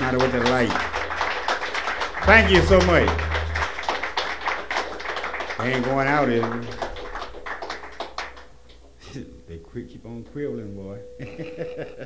matter what the light. Thank you so much. They ain't going out, is it? They keep on quibbling, boy.